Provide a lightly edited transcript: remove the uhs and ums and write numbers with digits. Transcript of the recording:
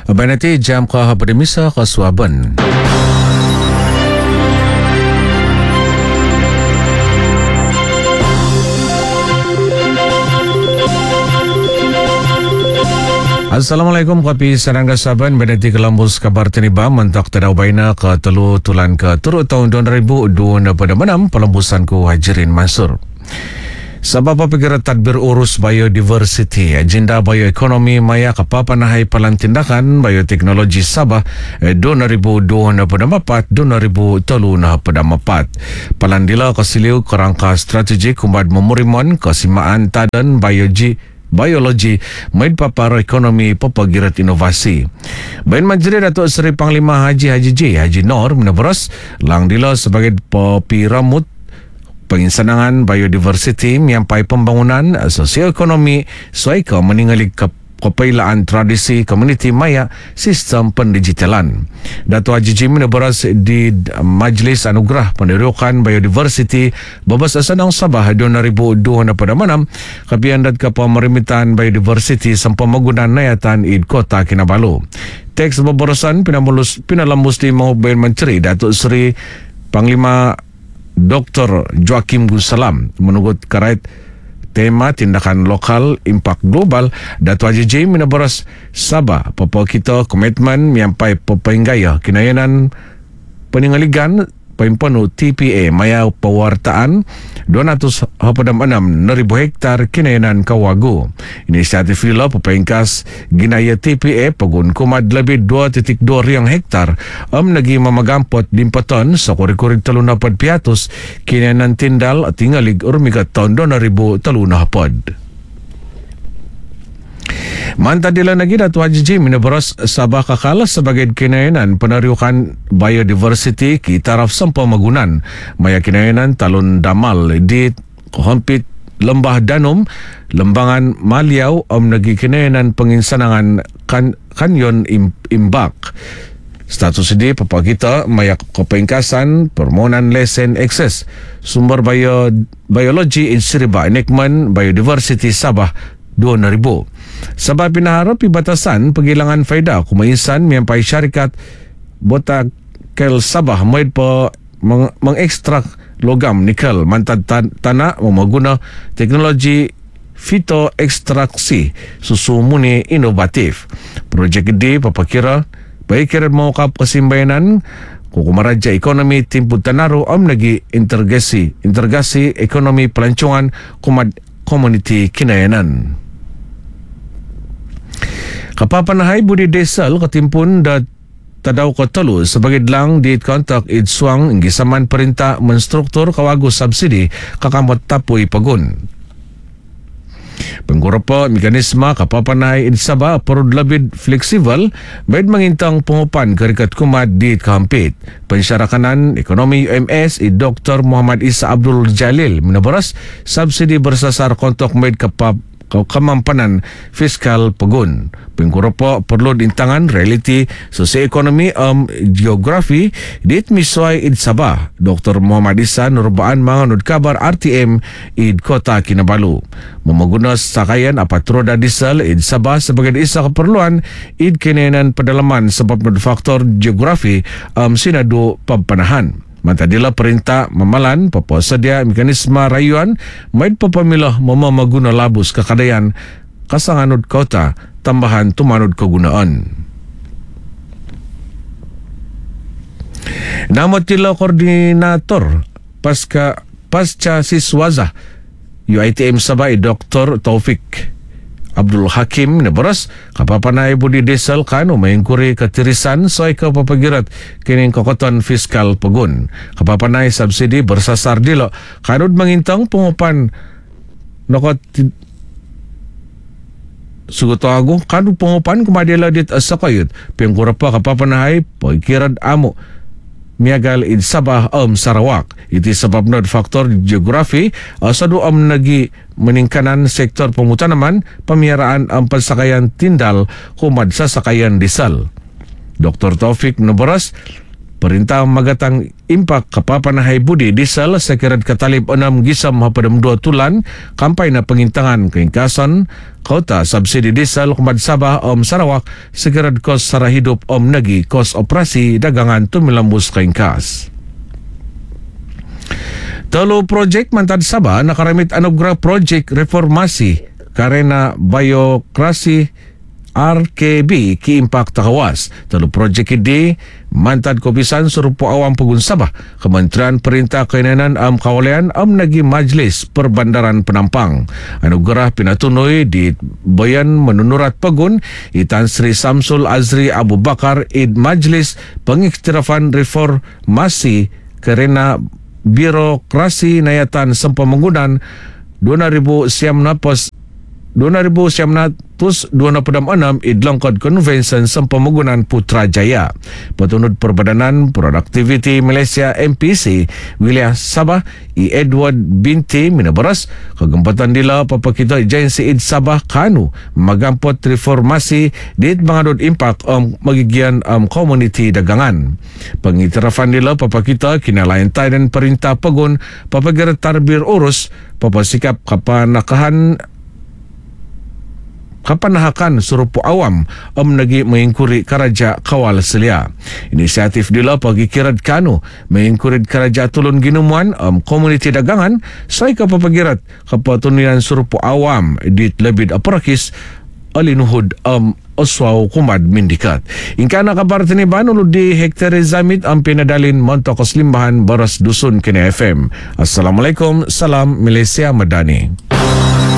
Banati jam ka Habrimisa ka Suaban. Assalamualaikum kapi sarangga saban benati kelambus kabar teniba mentak tadau baina ke telu tulan ke turut tahun 2026 pelembusan ku Hajirin Mansur. Sabab pegirat tadbir urus biodiversity, agenda bioekonomi maya kapapanahai palan tindakan bioteknologi Sabah 2024-2034 palan dila kasiliu kerangka strategi kumad memurimon kesimaan tadan biologi maid papar ekonomi pepagirat inovasi. Bain Majlis Datuk Seri Panglima Haji Nur meneberas lang dila sebagai piramut penginsanangan biodiversity menyampai pembangunan sosioekonomi suaika meningali kepailaan tradisi komuniti maya sistem pendigitalan. Datuk Haji meneberas di Majlis Anugerah Pendidikan Biodiversity Babas Asanang Sabah 2026 kapian dat ke pemerimitan biodiversity sampai menggunakan nayatan id Kota Kinabalu. Teks pemborosan pinalambus di Mahubin Menteri Datuk Seri Panglima Dr. Joakim Gusalam menunggut karait tema tindakan lokal impak global. Datuk Haji meneberas Sabah papa kita komitmen menyampai pepenggaya kinayanan peningaligan pempenu TPA maya pewartaan 206,000 hektar kinayanan kawagu. Inisiatif lila pepengkas ginaya TPA pegun kumad lebih 2.2 riang hektar nagi mamagampot dimpaton sa kuri-kuri talunapad piatus kinayanan tindal at tingalig urmigat tahun 2030. Mantadila lagi Datuk Haji meneberas Sabah kakal sebagai kinayanan penariukan biodiversity ki taraf sampah magunan maya kinayanan talun damal di hampit Lembah Danum Lembangan Maliau nagi kinayanan penginsanangan kanyon imbak. Status ini papa kita maya kepengkasan permohonan lesen akses sumber biologi insiriba enekmen biodiversity Sabah 2000. Sebab pinaharap batasan penghilangan faedah kumaisan menyampai syarikat Botakel Sabah maid mengekstrak logam nikel mantan tanah memaguna teknologi fitoekstraksi susu muni inovatif. Projek gede papakira baik kira mau kap kesimbayanan Kukumaraja Ekonomi Timput Tanaru nagi integrasi ekonomi pelancongan komuniti kinayanan. Kapapanahai budi desal ketimpun tadau kotelu sebagai delang di kontak idsuang inggisaman perintah menstruktur kawagu subsidi kakamot tapui pagun. Penggurapa mekanisme kapapanahai Sabah perlu lebih fleksibel baik mengintang pengupan kerikat kumat di kampit. Pensyarakanan ekonomi UMS Dr. Muhammad Isa Abdul Jalil meneberas subsidi bersasar kontak baik kemampanan fiskal pegun. Penggurapa perlu dintangan realiti sosioekonomi geografi dit misuai id Sabah. Dr. Muhammad Isa nurbaan manganut kabar RTM id Kota Kinabalu. Memaguna sakayan apat roda diesel id Sabah sebagai isa keperluan id kinayanan pedalaman sebab faktor geografi sinadu pempanahan. Mantadila perintah memalan papa sedia mekanisme rayuan maid papamilah memaguna labus kekadayan kasanganut kota tambahan tumanut kegunaan. Nama tila koordinator pasca siswazah UiTM Sabah Dr. Taufik Abdul Hakim meneberas kapapanay budi desal kanu mayengkuri ketirisan soy ke papagirat kining kokoton fiskal pegun. Kapapanay subsidi bersasar dilo kanud mengintang pengupan nokot suguto agung kanud pengupan kumadila dit asakayut pengkurapa kapapanay pagirat amu miagal id Sabah Sarawak. Iti sebab not faktor geografi sadu nagi meningkanan sektor pemutanaman pemiaraan pesakayan tindal kumad sa sakayan disal. Dr. Taufik meneberas Perintah magatang impak kapapanahay budi diesel sekirad katalib 6 gisam hapadam 2 tulan kampay na pengintangan keingkasan kota subsidi diesel kumad Sabah Sarawak sekirad kos sara hidup nagi kos operasi dagangan tumilambus keingkas. Tolo projek mantad Sabah nakaramit anugerah projek reformasi karena biokrasi RKB ki impak takawas. Talo projek ini mantad kopisan Surupo Awam Pegun Sabah Kementerian Perintah Kainanan Kawalan nagi Majlis Perbandaran Penampang. Anugerah pinatunoy di bayan menunurat Pegun Itan Sri Samsul Azri Abu Bakar Id Majlis Pengiktirafan Reformasi karena birokrasi nayatan sempemenggunan 2026 Idlongkod Convention Sempamagunan Putrajaya. Petunut Perbadanan Produktiviti Malaysia MPC wilayah Sabah Edward Binti Minabaras kegempatan dila papakita agensi Id Sabah Kanu magampot reformasi dit mangadod impak magigian community dagangan. Pengitirafan dila papakita kinalayan dan perintah Pegun papagirat tarbir urus papasikap kapanahakan Surupo Awam nagi mengingkuri karaja kawal selia. Inisiatif dila pagikirad Kanu mengingkuri karaja tulun ginumuan komuniti dagangan say kapapagirat kapatunian Surupo Awam dit lebid aparakis alinuhod oswaw kumad mindikat. Ingka na kabar tiniban ulod di hektare zamit ang pinadalin Montokos Limbahan Baras Dusun kini FM. Assalamualaikum, salam Malaysia Madani.